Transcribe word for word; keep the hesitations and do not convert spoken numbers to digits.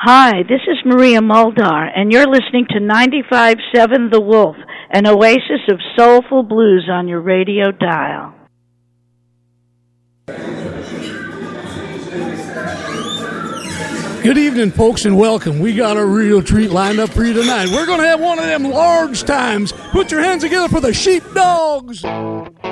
Hi, this is Maria Muldar, and you're listening to ninety-five point seven The Wolf, an oasis of soulful blues on your radio dial. Good evening, folks, and welcome. We got a real treat lined up for you tonight. We're going to have one of them large times. Put your hands together for the Sheepdogs.